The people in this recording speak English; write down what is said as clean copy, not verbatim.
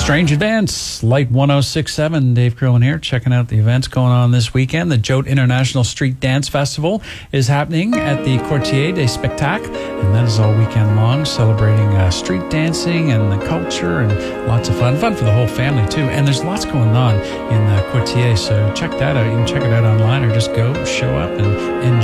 Strange Advance, Light 1067. Dave Curlin here, checking out the events going on this weekend. The Jote International Street Dance Festival is happening at the Quartier des Spectacles, and that is all weekend long, celebrating street dancing and the culture and lots of fun. Fun for the whole family, too. And there's lots going on in the Quartier, so check that out. You can check it out online or just go, show up, and enjoy.